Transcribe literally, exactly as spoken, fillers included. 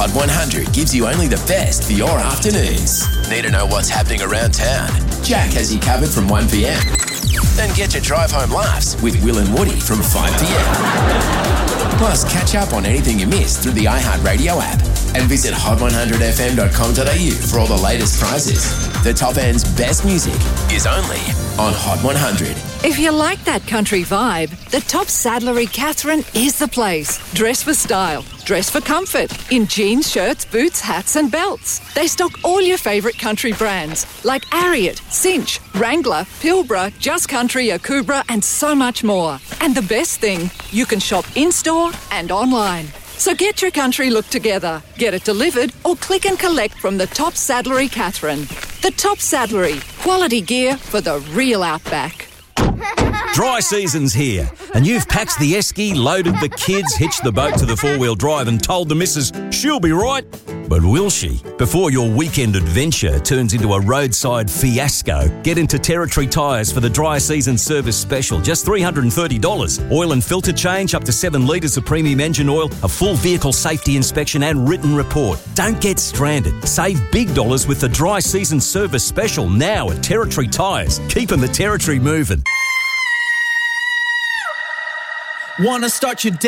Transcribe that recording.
Hot one hundred gives you only the best for your afternoons. Need to know what's happening around town? Jack has you covered from one p.m. Then get your drive home laughs with Will and Woody from five p.m. Plus, catch up on anything you missed through the iHeartRadio app and visit hot one hundred f m dot com dot a u for all the latest prizes. The Top End's best music is only on Hot one hundred. If you like that country vibe, the Top Saddlery Catherine is the place. Dress for style, dress for comfort, in jeans, shirts, boots, hats and belts. They stock all your favourite country brands like Ariat, Cinch, Wrangler, Pilbara, Just Country, Akubra and so much more. And the best thing, you can shop in-store and online. So get your country look together, get it delivered or click and collect from the Top Saddlery Catherine. The Top Saddlery, quality gear for the real outback. Dry season's here, and you've packed the esky, loaded the kids, hitched the boat to the four-wheel drive and told the missus she'll be right. But will she? Before your weekend adventure turns into a roadside fiasco, get into Territory Tyres for the dry season service special. Just three hundred thirty dollars. Oil and filter change, up to seven litres of premium engine oil, a full vehicle safety inspection and written report. Don't get stranded. Save big dollars with the dry season service special now at Territory Tyres. Keeping the Territory moving. Want to start your day